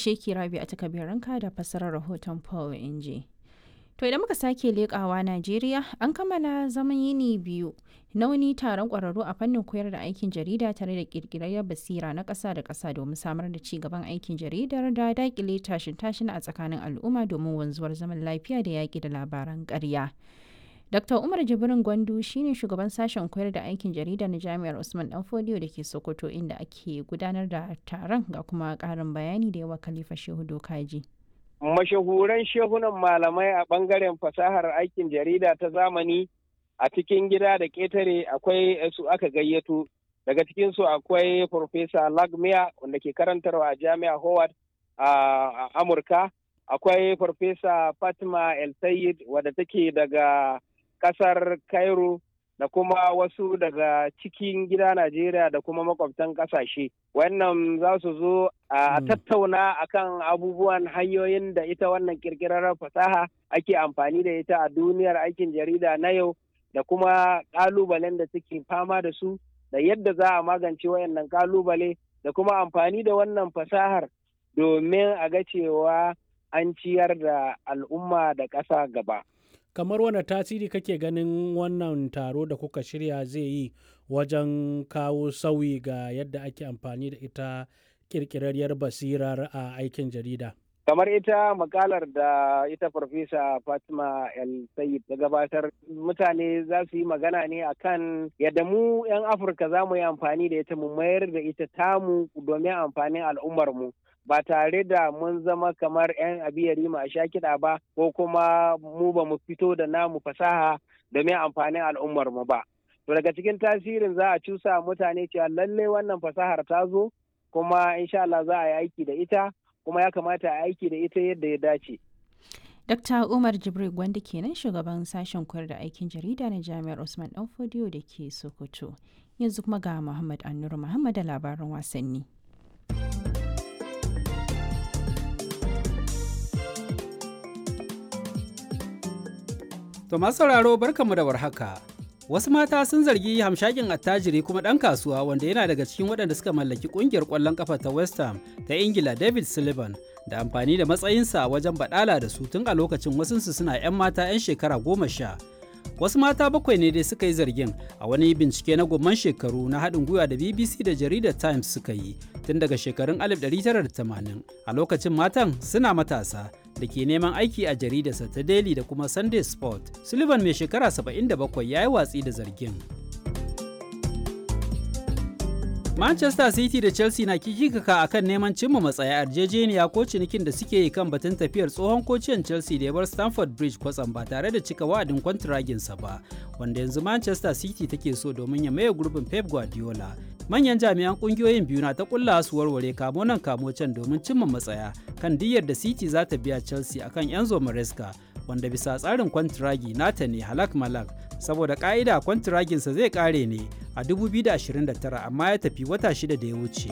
ce ki Rabi a takabiranka da fassarar rahoton Paul Inji. To idan muka sake leƙawa Najeriya, an kammala zaman yini biyu na wani taron ƙwararru a fannin koyar da aikin jarida tare da ƙirƙirar basira na ƙasa da ƙasa domin samar da ci gaban aikin jaridar da daƙile tashin a tsakanin al'umma domin wanzuwar zaman lafiya da yaƙi da labaran ƙarya. Dr. Umar Jibrin Gwandu shine shugaban sashen koyar da aikin jarida na Jami'ar Usman Danfodiyo da ke Sokoto inda ake gudanar da taron ga kuma ƙarin bayani da yawa Khalifa Shehu Dokaji. Mashahuran shehunan malamai a ɓangaren fasahar aikin jarida ta zamani a cikin gida da ƙetare akwai su aka gayyato. Daga cikinsu akwai Farfesa Lagmia wanda ke karantarwa a Jami'a Howard a Amurka. Akwai Farfesa Fatima El Sayed wadda take daga ƙasar Cairo da kuma wasu daga cikin gida Najeriya da kuma makwabtan ƙasashe. Wannan za su zo a tattauna akan abubuwan hanyoyin da ita wannan ƙirƙirar fasaha ake amfani da ita a duniyar aikin jarida na yau da kuma ƙalubalen da suke fama da su da yadda za a magance wayannan ƙalubale da kuma amfani da wannan fasahar domin a ga cewa an ciyar da al'umma da ƙasa gaba. Kamar wane tasiri kake ganin wannan taro da kuka shirya zai yi wajen kawo sauyi ga yadda ake amfani da ita ƙirƙirarriyar basirar a aikin jarida? Kamar ita makalar da ita Farfesa Fatima El Sayed ta gabatar, mutane za su yi magana ne akan yadda mu 'yan Afirka za mu yi amfani da ita mu mayar da ita tamu domin amfanin al'ummarmu. Ba tare da mun zama kamar 'yan abiyari ma sha kiɗa ba ko kuma mu ba mu fito da namu fasaha domin amfanin al'ummarmu ba. To daga cikin tasirin za a cusa mutane cewa lallai wannan fasahar ta zo kuma insha Allah za a yi aiki da ita kuma ya kamata a aiki da ita yadda ya dace. Dr. Umar Jibril Gwanda kenan shugaban sashen koyar da aikin jarida na Jami'ar Usman Danfodiyo da ke Sokoto. Yanzu kuma ga Muhammad Annur Muhammad da labaran wasanni. To masu sauraro barkanmu da warhaka. Wasu mata sun zargi hamshakin attajiri kuma ɗan kasuwa wanda yana daga cikin waɗanda suka mallaki ƙungiyar ƙwallon ƙafa ta West Ham ta Ingila David Sullivan da amfani da matsayinsa wajen baɗala da su tun a lokacin wasunsu suna 'yan mata 'yan shekara 10. Wasu mata 7 ne dai suka yi zargin a wani bincike na gomman shekaru na haɗin gwiwa da BBC da jaridar Times suka yi tun daga shekarun 1980 a lokacin matan suna matasa da ke neman aiki a jaridarsa ta Daily da kuma Sunday Sport. Sullivan mai shekara 77 ya yi watsi da zargin. Manchester City da Chelsea na kikikaka akan neman cimma matsaya yarjejeniya ko cinikin da suke yi kan batun tafiyar tsohon kociyan Chelsea da ya bar Stamford Bridge kwatsam ba tare da cika wa'adin kwantiraginsa ba, wanda yanzu Manchester City take so domin ya maye gurbin Pep Guardiola. Manyan jami'an kungiyoyin biyu na ta kulla su warware kamo nan kamo can domin cimma matsaya kan diyyar da City za ta biya Chelsea akan Enzo Maresca, wanda bisa tsarin kwantiragi nata ne halak malak, saboda ka'ida kwantiraginsa zai kare ne a 2029 amma ya tafi wata 6 da ya wuce.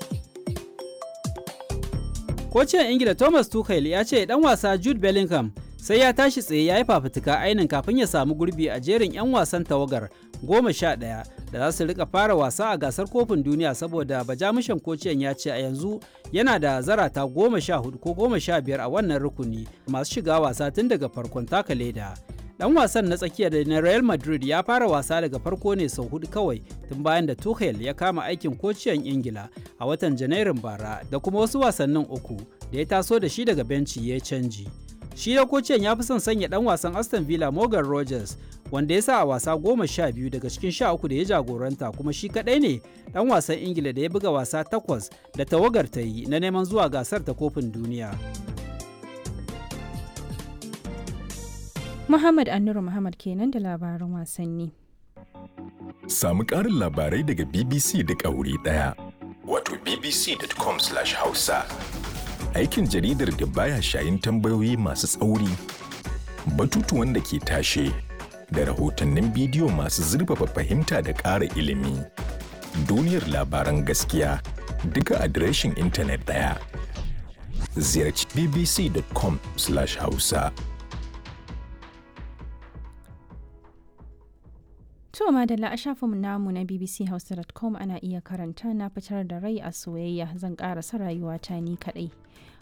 Kociyan Ingila Thomas Tuchel ya ce dan wasa Jude Bellingham sai ya tashi tsaye ya yi fafutuka ainin kafin ya samu gurbi a jerin 'yan wasan tawagar 11 da za su rika fara wasa a gasar kofin duniya, saboda bajamushan kociyan ya ce a yanzu yana da zarata 14 ko 15 a wannan rukuni masu shiga wasa tun daga farkon taka leda. Dan wasan na tsakiya da na Real Madrid ya fara wasa daga farko ne sau 4 kawai tun bayan da Tuchel ya kama aikin kociyan Ingila a watan Janairun bara, da kuma wasu wasannin 3 da ya taso da shi daga benci ya canji. Shi da kociyan ya fi son sanya dan wasan Aston Villa Morgan Rogers, wanda ya sa a wasa 12 daga cikin 13 da ya jagoranta, kuma shi kadai ne dan wasan Ingila da ya buga wasa 8 da tawagar ta yi na neman zuwa gasar ta kofin duniya. Muhammad Annuru Muhammad kenan da labaran wasanni. Samu ƙarin labarai daga BBC da wuri ɗaya. Wato bbc.com/hausa. Aikin jaridar da baya shayin tambayoyi masu tsauri, batutuwan da ke tashe, da rahotannin bidiyo masu zurfafa fahimta da ƙara ilimi. Duniyar labaran gaskiya duka adireshin intanet ɗaya. Ziyarci bbc.com/hausa. To madalla a shafinmu namu na bbchausa.com ana iya karanta na fitar da rai a soyayya, zan karasa rayuwata ni kadai.